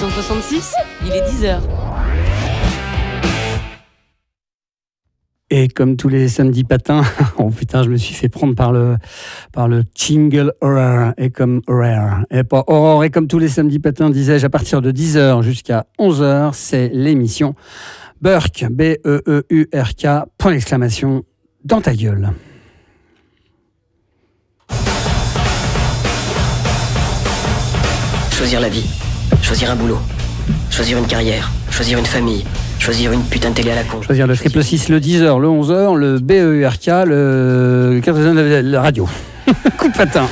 666, il est 10h. Et comme tous les samedis patins, oh putain, je me suis fait prendre par le jingle horror, et comme horror, et pas horror, et comme tous les samedis patins, disais-je, à partir de 10h jusqu'à 11h, c'est l'émission Burk, B-E-E-U-R-K, point d'exclamation, dans ta gueule. Choisir la vie, choisir un boulot, choisir une carrière, choisir une famille, choisir une putain de télé à la con. Choisir le 666, le 10h, le 11h, le BEURK, le 4h, la radio. Coup de patin.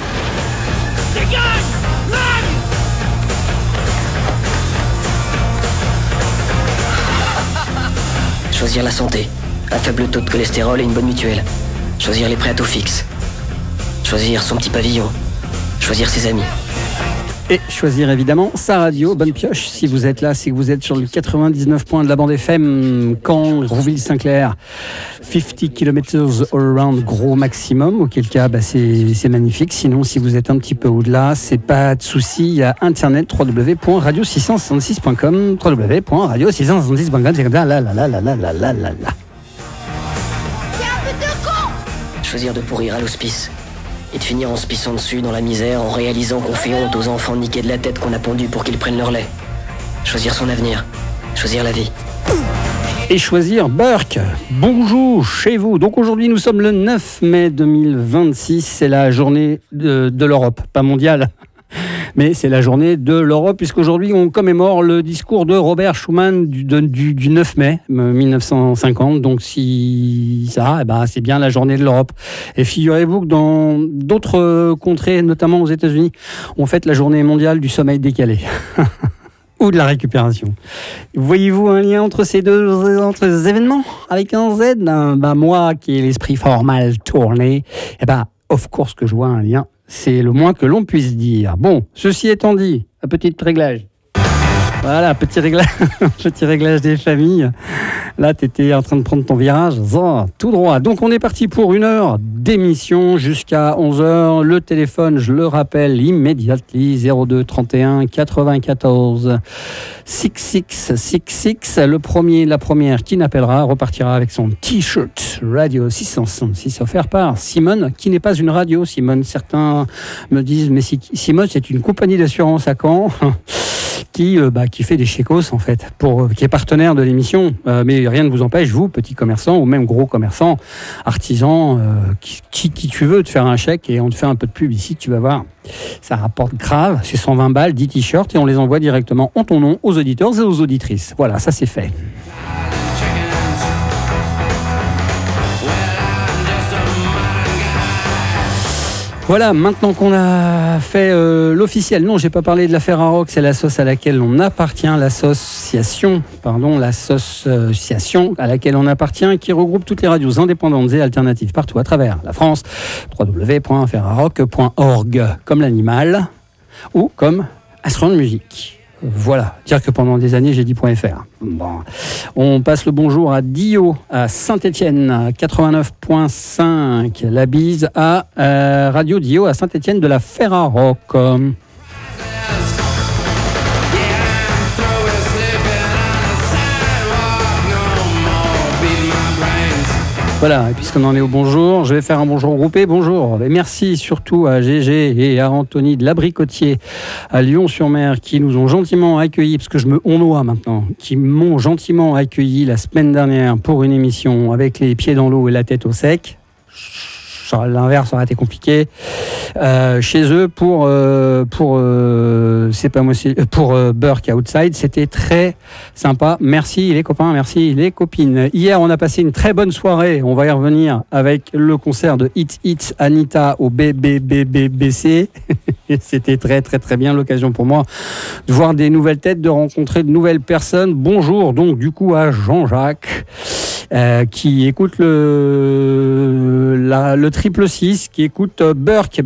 Choisir la santé, un faible taux de cholestérol et une bonne mutuelle. Choisir les prêts à taux fixe. Choisir son petit pavillon. Choisir ses amis. Et choisir évidemment sa radio, bonne pioche. Si vous êtes là, c'est que vous êtes sur le 99 points de la bande FM, Caen, Rouville-Saint-Clair, 50 km all around, gros maximum, auquel cas c'est magnifique. Sinon, si vous êtes un petit peu au-delà, c'est pas de souci, il y a internet www.radio666.com, www.radio666.com, c'est comme ça, là. Choisir de pourrir à l'hospice. Et de finir en se pissant dessus dans la misère en réalisant qu'on fait honte aux enfants niqués de la tête qu'on a pondus pour qu'ils prennent leur lait. Choisir son avenir. Choisir la vie. Et choisir Burk. Bonjour chez vous. Donc aujourd'hui nous sommes le 9 mai 2026. C'est la journée de l'Europe, pas mondiale. Mais c'est la journée de l'Europe, puisqu'aujourd'hui on commémore le discours de Robert Schuman du 9 mai 1950. Donc si ça, c'est bien la journée de l'Europe. Et figurez-vous que dans d'autres contrées, notamment aux États-Unis, on fête la journée mondiale du sommeil décalé. Ou de la récupération. Voyez-vous un lien entre ces deux événements avec un Z? Moi qui ai l'esprit formal tourné, of course que je vois un lien. C'est le moins que l'on puisse dire. Bon, ceci étant dit, un petit réglage. Voilà, petit réglage des familles. Là, tu étais en train de prendre ton virage. Tout droit. Donc, on est parti pour 1 heure d'émission jusqu'à 11h. Le téléphone, je le rappelle, immédiatement, 02 31 94 6666. La première qui n'appellera repartira avec son t-shirt Radio 666 offert par Simone, qui n'est pas une radio. Simone, certains me disent, mais Simone, c'est une compagnie d'assurance à Caen. Qui fait des chécos en fait, qui est partenaire de l'émission, mais rien ne vous empêche, vous, petits commerçants ou même gros commerçants, artisans, qui tu veux te faire un chèque et on te fait un peu de pub ici, tu vas voir, ça rapporte grave, c'est 120 balles, 10 t-shirts et on les envoie directement en ton nom aux auditeurs et aux auditrices. Voilà, ça c'est fait. Voilà, maintenant qu'on a fait l'officiel, non, j'ai pas parlé de l'affaire Aroc, c'est l'association à laquelle on appartient, l'association à laquelle on appartient, qui regroupe toutes les radios indépendantes et alternatives partout à travers la France, www.affaireraroc.org, comme l'animal, ou comme Astron Musique. Voilà, dire que pendant des années j'ai dit .fr. Bon. On passe le bonjour à Dio à Saint-Étienne 89.5. La bise à Radio Dio à Saint-Étienne de la Ferraroc. Voilà, et puisqu'on en est au bonjour, je vais faire un bonjour groupé. Bonjour, et merci surtout à Gégé et à Anthony de l'Abricotier à Lyon-sur-Mer qui nous ont gentiment accueillis, parce que je me honnoie maintenant, qui m'ont gentiment accueilli la semaine dernière pour une émission avec les pieds dans l'eau et la tête au sec. L'inverse aurait été compliqué chez eux pour Burk Outside. C'était très sympa. Merci les copains, merci les copines. Hier, on a passé une très bonne soirée. On va y revenir avec le concert de Hit Anita au BBBBC. C'était très très très bien, l'occasion pour moi de voir des nouvelles têtes, de rencontrer de nouvelles personnes. Bonjour donc du coup à Jean-Jacques qui écoute le 666, qui écoute Burk